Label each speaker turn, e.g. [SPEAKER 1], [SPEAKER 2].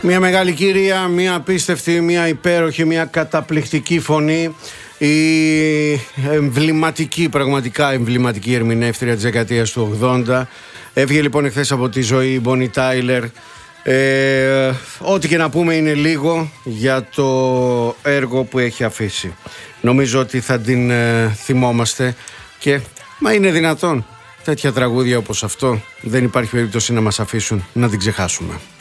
[SPEAKER 1] Μια μεγάλη κυρία, μια απίστευτη, μια υπέροχη, μια καταπληκτική φωνή. Η εμβληματική, πραγματικά εμβληματική ερμηνεύτρια της δεκαετίας του 80. Έφυγε λοιπόν εχθές από τη ζωή η Bonnie Tyler. Ό,τι και να πούμε είναι λίγο για το έργο που έχει αφήσει. Νομίζω ότι θα την θυμόμαστε και μα είναι δυνατόν τέτοια τραγούδια όπως αυτό δεν υπάρχει περίπτωση να μας αφήσουν να την ξεχάσουμε.